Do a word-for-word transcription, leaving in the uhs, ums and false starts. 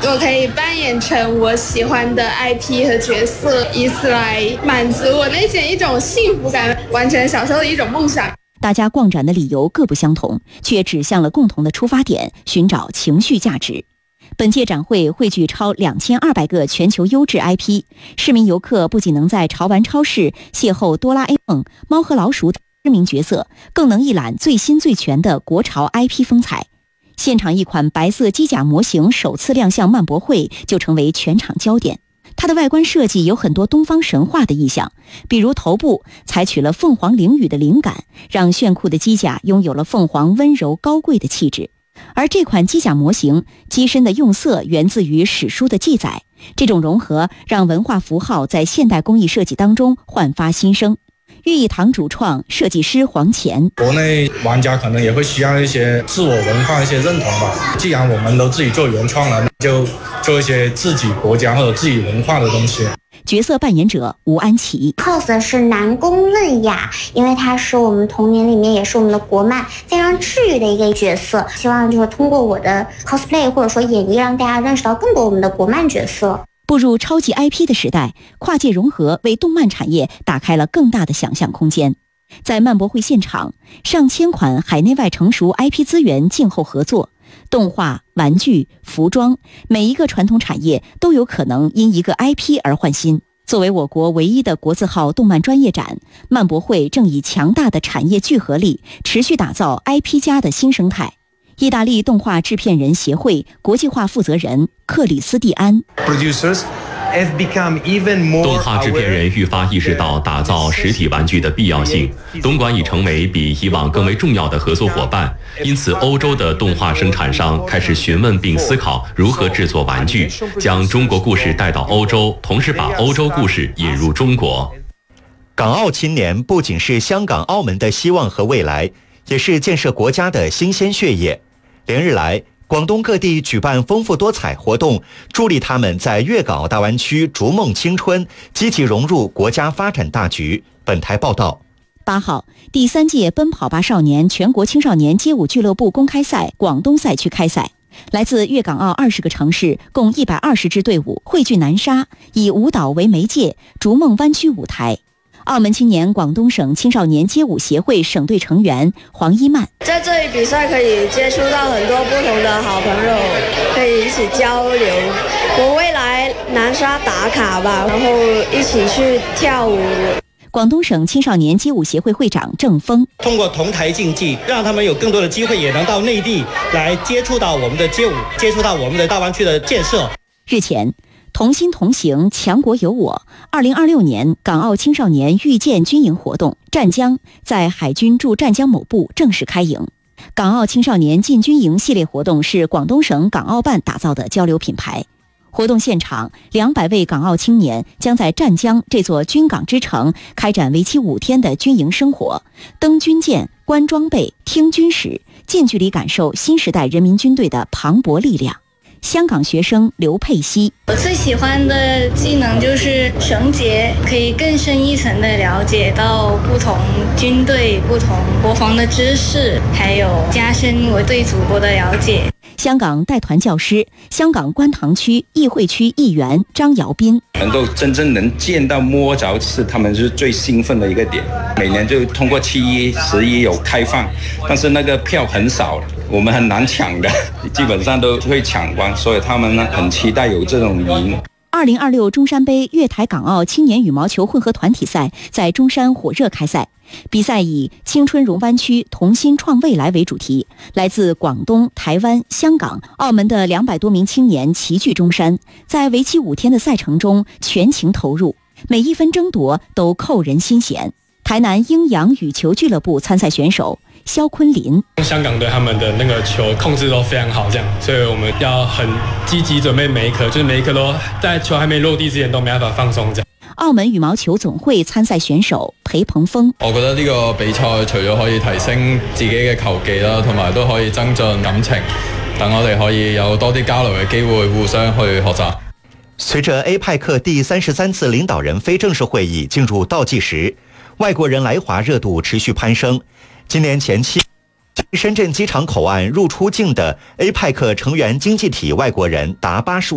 我可以扮演成我喜欢的 I P 和角色，以此来满足我内心一种幸福感，完成小时候的一种梦想。 大家逛展的理由各不相同，却指向了共同的出发点，寻找情绪价值。本届展会汇聚超两千二百个全球优质 I P， 市民游客不仅能在潮玩超市邂逅哆啦 A 梦、猫和老鼠等知名角色，更能一览最新最全的国潮 I P 风采。现场一款白色机甲模型首次亮相漫博会，就成为全场焦点。它的外观设计有很多东方神话的意象，比如头部采取了凤凰翎羽的灵感，让炫酷的机甲拥有了凤凰温柔高贵的气质。而这款机甲模型机身的用色源自于史书的记载，这种融合让文化符号在现代工艺设计当中焕发新生。寓意堂主创设计师黄乾， 国内玩家可能也会需要一些自我文化一些认同吧。既然我们都自己做原创了，就做一些自己国家或者自己文化的东西。 角色扮演者吴安琪 cos 的是南宫嫩雅，因为她是我们童年里面也是我们的国漫非常治愈的一个角色，希望就是通过我的 cosplay 或者说演绎，让大家认识到更多我们的国漫角色。 步入超级 I P 的时代，跨界融合为动漫产业打开了更大的想象空间。在漫博会现场，上千款海内外成熟 I P 资源静候合作，动画、玩具、服装，每一个传统产业都有可能因一个 I P 而换新。作为我国唯一的国字号动漫专业展，漫博会正以强大的产业聚合力，持续打造 I P 加的新生态。意大利动画制片人协会国际化负责人克里斯蒂安， 动画制片人愈发意识到打造实体玩具的必要性，东莞已成为比以往更为重要的合作伙伴。因此，欧洲的动画生产商开始询问并思考如何制作玩具，将中国故事带到欧洲，同时把欧洲故事引入中国。 港澳青年不仅是香港、澳门的希望和未来，也是建设国家的新鲜血液。连日来，广东各地举办丰富多彩活动，助力他们在粤港澳大湾区逐梦青春，积极融入国家发展大局。本台报道。 八号，第三届奔跑吧少年全国青少年街舞俱乐部公开赛广东赛区开赛，来自粤港澳二十个城市，共一百二十支队伍汇聚南沙，以舞蹈为媒介，逐梦湾区舞台。澳门青年广东省青少年街舞协会省队成员黄一曼， 在这里比赛可以接触到很多不同的好朋友，可以一起交流。我未来南沙打卡吧，然后一起去跳舞。 广东省青少年街舞协会会长郑峰， 通过同台竞技，让他们有更多的机会，也能到内地来接触到我们的街舞，接触到我们的大湾区的建设。 日前，同心同行，强国有我。二零二六年港澳青少年遇见军营活动湛江在海军驻湛江某部正式开营。港澳青少年进军营系列活动是广东省港澳办打造的交流品牌。活动现场，两百位港澳青年将在湛江这座军港之城开展为期五天的军营生活，登军舰、观装备、听军史，近距离感受新时代人民军队的磅礴力量。香港学生刘佩熙， 我最喜欢的技能就是绳结，可以更深一层的了解到不同军队、不同国防的知识，还有加深我对祖国的了解。 香港带团教师、香港观塘区议会区议员张尧斌， 能够真正能见到摸着是他们是最兴奋的一个点。每年就通过七一、十一有开放，但是那个票很少，我们很难抢的，基本上都会抢光，所以他们呢很期待有这种赢。 二零二六中山杯粤台港澳青年羽毛球混合团体赛在中山火热开赛，比赛以青春融湾区同心创未来为主题，来自广东、台湾、香港、澳门的两百多名青年齐聚中山，在为期五天的赛程中全情投入，每一分争夺都扣人心弦。台南鹰洋羽球俱乐部参赛选手肖坤林， 香港队他们的那个球控制都非常好，这样，所以我们要很积极准备每一颗，就是每一颗都在球还没落地之前都没办法放松这样。 澳门羽毛球總會參賽選手裴鵬峰， 我覺得呢個比賽除咗可以提升自己嘅球技啦，同埋都可以增進感情，等我哋可以有多啲交流嘅機會，互相去學習。 隨着 A 派克第三十三次領導人非正式會議進入倒計時，外國人來華熱度持續攀升。今年前期，深圳機場口岸入出境的 A 派克成員經濟體外國人達八十五